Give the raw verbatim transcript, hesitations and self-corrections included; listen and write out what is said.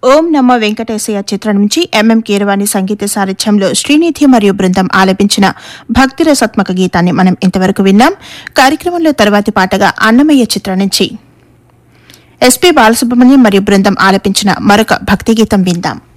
ఓం నమో వెంకటేశయ్య చిత్రం నుంచి ఎంఎం కీరవాణి సంగీత సారథ్యంలో శ్రీనిధి మరియు బృందం ఆలపించిన భక్తి రసాత్మక గీతాన్ని మనం ఇంతవరకు విన్నాం. కార్యక్రమంలో తర్వాతి పాటగా అన్నమయ్య చిత్రం నుంచి ఎస్పీ బాలసుబ్రహ్మణ్యం మరియు బృందం ఆలపించిన మరొక భక్తి గీతం విందాం.